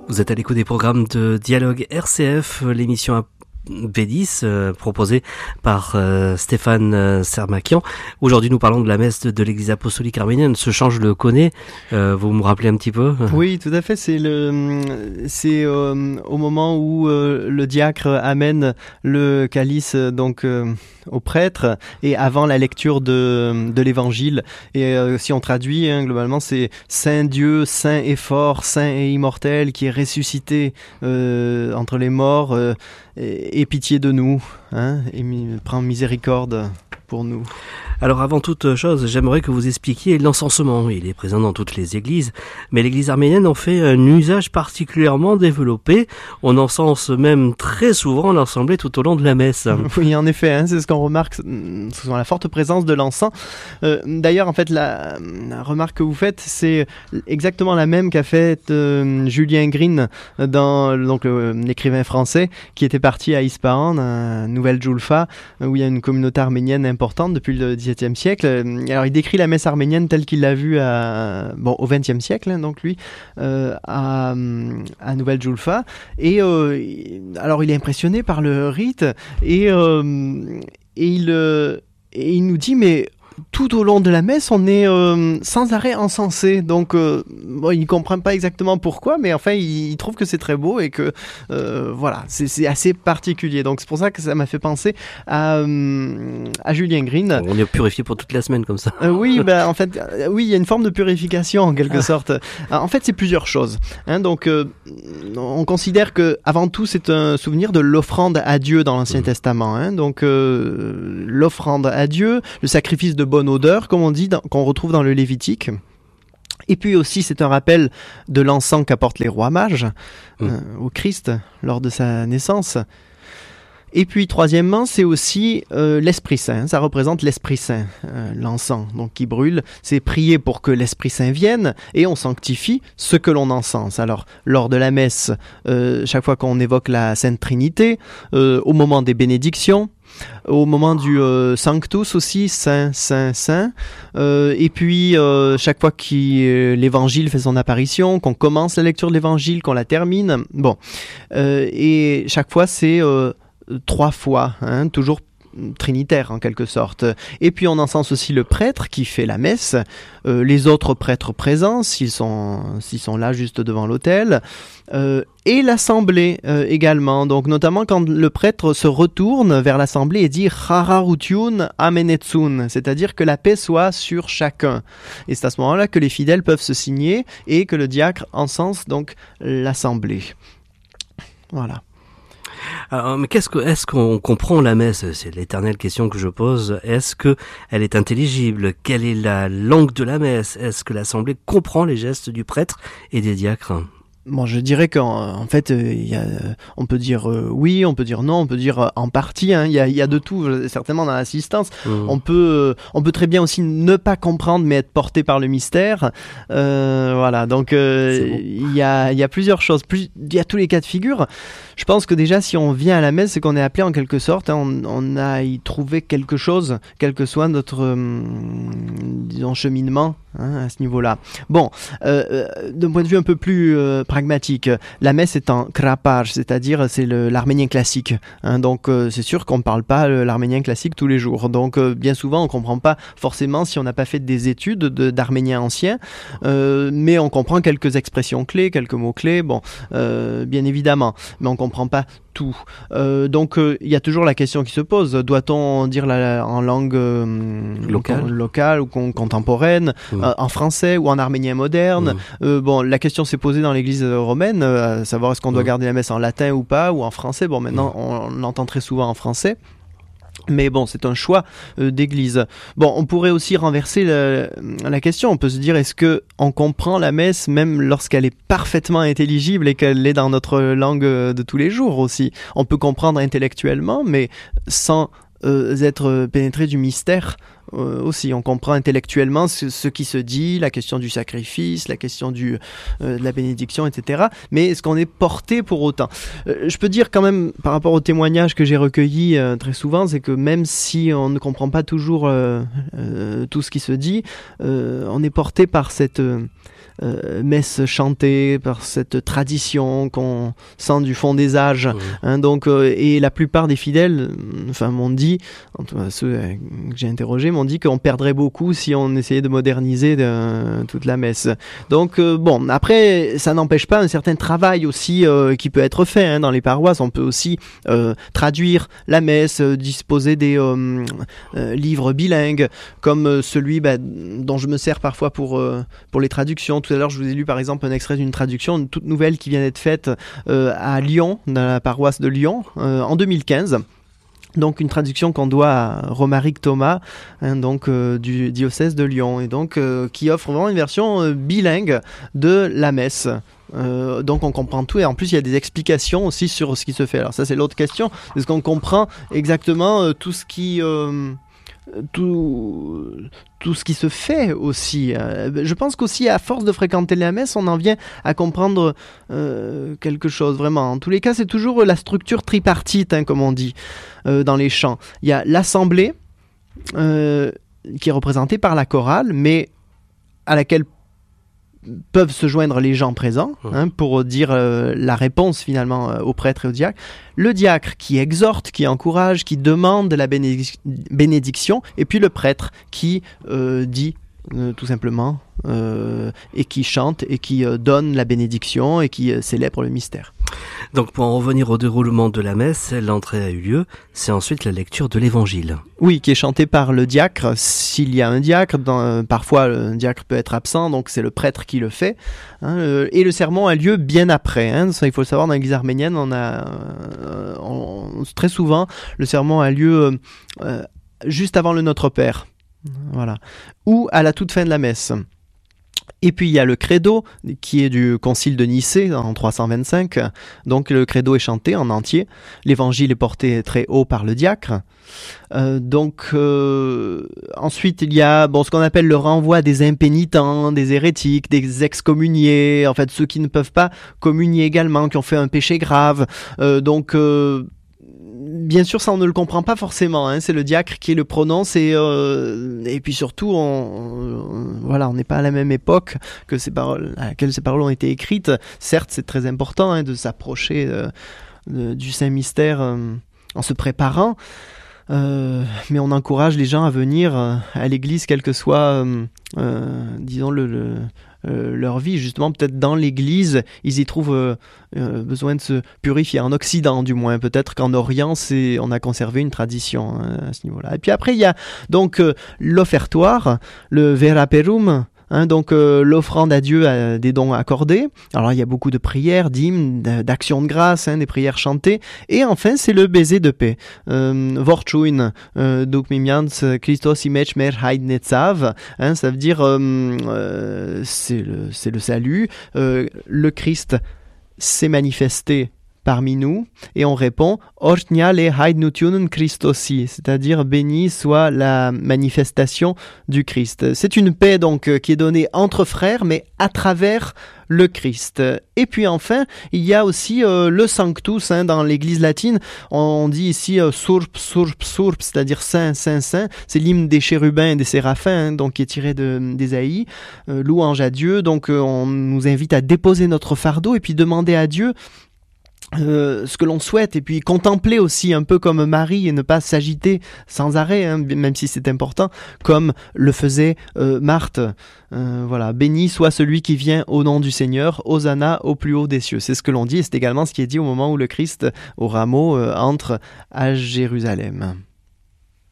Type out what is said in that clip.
Vous êtes à l'écoute des programmes de Dialogue RCF, l'émission V10 proposée par Stéphane Sermakian. Aujourd'hui, nous parlons de la messe de l'Église apostolique arménienne. Ce chant, je le connais. Vous me rappelez un petit peu ? Oui, tout à fait. C'est au moment où le diacre amène le calice au prêtre et avant la lecture de l'Évangile. Et si on traduit, globalement, c'est Saint Dieu, saint et fort, saint et immortel, qui est ressuscité entre les morts. Et pitié de nous, et prends miséricorde pour nous. Alors avant toute chose, j'aimerais que vous expliquiez l'encensement. Il est présent dans toutes les églises, mais l'église arménienne en fait un usage particulièrement développé. On encense même très souvent l'assemblée tout au long de la messe. Oui, en effet, c'est ce qu'on remarque, souvent la forte présence de l'encens. D'ailleurs, en fait, la remarque que vous faites, c'est exactement la même qu'a faite Julien Green, l'écrivain français, qui était parti à Ispahan, à Nouvelle Julfa, où il y a une communauté arménienne importante depuis le XVIIe siècle. Alors, il décrit la messe arménienne telle qu'il l'a vue au XXe siècle, à Nouvelle Julfa. Et alors, il est impressionné par le rite et il nous dit, mais tout au long de la messe, on est sans arrêt encensé. Donc, il ne comprend pas exactement pourquoi, mais enfin, il trouve que c'est très beau et que, c'est assez particulier. Donc, c'est pour ça que ça m'a fait penser à Julien Green. On est purifié pour toute la semaine, comme ça. Oui, il y a une forme de purification, en quelque sorte. En fait, c'est plusieurs choses. On considère que, avant tout, c'est un souvenir de l'offrande à Dieu dans l'Ancien Testament. L'offrande à Dieu, le sacrifice de bonne odeur, comme on dit, qu'on retrouve dans le Lévitique. Et puis aussi, c'est un rappel de l'encens qu'apportent les rois mages au Christ lors de sa naissance. Et puis, troisièmement, c'est aussi l'Esprit Saint. Ça représente l'Esprit Saint, l'encens qui brûle. C'est prier pour que l'Esprit Saint vienne et on sanctifie ce que l'on encense. Alors, lors de la messe, chaque fois qu'on évoque la Sainte Trinité, au moment des bénédictions, au moment du Sanctus aussi, Saint, Saint, Saint. Et puis, chaque fois que l'Évangile fait son apparition, qu'on commence la lecture de l'Évangile, qu'on la termine. Et chaque fois, c'est 3 fois, toujours trinitaire en quelque sorte. Et puis on encense aussi le prêtre qui fait la messe, les autres prêtres présents s'ils sont là juste devant l'autel, et l'assemblée également. Donc notamment quand le prêtre se retourne vers l'assemblée et dit Chararutiun amenetsun, c'est-à-dire que la paix soit sur chacun. Et c'est à ce moment-là que les fidèles peuvent se signer et que le diacre encense donc l'assemblée. Voilà. Alors, mais est-ce qu'on comprend la messe ? C'est l'éternelle question que je pose. Est-ce que elle est intelligible ? Quelle est la langue de la messe ? Est-ce que l'assemblée comprend les gestes du prêtre et des diacres ? Bon, je dirais qu'en fait, on peut dire oui, on peut dire non, on peut dire en partie. Il y a de tout, certainement dans l'assistance. On peut très bien aussi ne pas comprendre, mais être porté par le mystère. Voilà. Donc, il y a plusieurs choses. Il y a tous les cas de figure. Je pense que déjà, si on vient à la messe, c'est qu'on est appelé en quelque sorte. On a y trouvé quelque chose, quel que soit notre cheminement à ce niveau-là. Bon, d'un point de vue un peu plus pragmatique, la messe est en krapage, c'est-à-dire c'est l'arménien classique. Donc c'est sûr qu'on ne parle pas l'arménien classique tous les jours. Donc bien souvent on ne comprend pas forcément si on n'a pas fait des études d'arménien ancien, mais on comprend quelques expressions clés, quelques mots clés, bien évidemment, mais on ne comprend pas tout. Donc il y a toujours la question qui se pose, doit-on dire en langue locale ou contemporaine, en français ou en arménien moderne? La question s'est posée dans l'église romaine, savoir est-ce qu'on doit garder la messe en latin ou pas, ou en français. Maintenant on l'entend très souvent en français. Mais c'est un choix d'église. On pourrait aussi renverser la question. On peut se dire, est-ce que on comprend la messe même lorsqu'elle est parfaitement intelligible et qu'elle est dans notre langue de tous les jours aussi? On peut comprendre intellectuellement, mais sans être pénétré du mystère aussi. On comprend intellectuellement ce qui se dit, la question du sacrifice, la question de la bénédiction, etc. Mais est-ce qu'on est porté pour autant? Je peux dire quand même, par rapport aux témoignages que j'ai recueillis très souvent, c'est que même si on ne comprend pas toujours tout ce qui se dit, on est porté par cette messe chantée, par cette tradition qu'on sent du fond des âges. Donc, et la plupart des fidèles, m'ont dit, ceux que j'ai interrogés, m'ont dit qu'on perdrait beaucoup si on essayait de moderniser toute la messe. Donc, après, ça n'empêche pas un certain travail aussi qui peut être fait dans les paroisses. On peut aussi traduire la messe, disposer des livres bilingues, comme celui dont je me sers parfois pour les traductions. Tout à l'heure, je vous ai lu par exemple un extrait d'une traduction, une toute nouvelle qui vient d'être faite à Lyon, dans la paroisse de Lyon, en 2015. Donc une traduction qu'on doit à Romaric Thomas, du diocèse de Lyon, et donc qui offre vraiment une version bilingue de la messe. Donc on comprend tout, et en plus il y a des explications aussi sur ce qui se fait. Alors ça, c'est l'autre question, est-ce qu'on comprend exactement tout ce qui se fait aussi. Je pense qu'aussi, à force de fréquenter la messe, on en vient à comprendre quelque chose, vraiment. En tous les cas, c'est toujours la structure tripartite, comme on dit dans les chants. Il y a l'assemblée qui est représentée par la chorale, mais à laquelle peuvent se joindre les gens présents pour dire la réponse finalement au prêtre et au diacre. Le diacre qui exhorte, qui encourage, qui demande la bénédiction, et puis le prêtre qui dit tout simplement et qui chante et qui donne la bénédiction et qui célèbre le mystère. Donc pour en revenir au déroulement de la messe, l'entrée a eu lieu, c'est ensuite la lecture de l'évangile. Oui, qui est chanté par le diacre, s'il y a un diacre. Parfois le diacre peut être absent, donc c'est le prêtre qui le fait. Et le sermon a lieu bien après. Ça, il faut le savoir, dans l'église arménienne, très souvent, le sermon a lieu juste avant le Notre Père. Voilà. Ou à la toute fin de la messe. Et puis il y a le credo qui est du concile de Nicée en 325. Donc le credo est chanté en entier. L'évangile est porté très haut par le diacre. Ensuite il y a ce qu'on appelle le renvoi des impénitents, des hérétiques, des excommuniés, en fait ceux qui ne peuvent pas communier également, qui ont fait un péché grave. Bien sûr, ça on ne le comprend pas forcément. C'est le diacre qui le prononce et puis surtout, on n'est pas à la même époque que à laquelle ces paroles ont été écrites. Certes, c'est très important de s'approcher du Saint Mystère en se préparant, mais on encourage les gens à venir à l'église, quel que soit, disons leur vie, justement. Peut-être dans l'église ils y trouvent besoin de se purifier, en Occident du moins. Peut-être qu'en Orient on a conservé une tradition à ce niveau-là. Et puis après il y a donc l'offertoire, le veraperum, l'offrande à Dieu des dons accordés. Alors il y a beaucoup de prières, d'hymnes, d'actions de grâce, des prières chantées. Et enfin c'est le baiser de paix. Vorchuin, Dukmimians, Christos imech mer haidnetzav. Ça veut dire c'est le salut. Le Christ s'est manifesté parmi nous, et on répond Ortnia le haidnutionen Christosi, c'est-à-dire béni soit la manifestation du Christ. C'est une paix donc qui est donnée entre frères, mais à travers le Christ. Et puis enfin, il y a aussi le Sanctus dans l'église latine. On dit ici surp, surp, surp, c'est-à-dire saint, saint, saint. C'est l'hymne des chérubins et des séraphins, donc qui est tiré d'Ésaïe. Louange à Dieu. Donc on nous invite à déposer notre fardeau et puis demander à Dieu ce que l'on souhaite, et puis contempler aussi un peu comme Marie et ne pas s'agiter sans arrêt, même si c'est important, comme le faisait Marthe. Béni soit celui qui vient au nom du Seigneur, Hosanna au plus haut des cieux. C'est ce que l'on dit, et c'est également ce qui est dit au moment où le Christ au rameau entre à Jérusalem.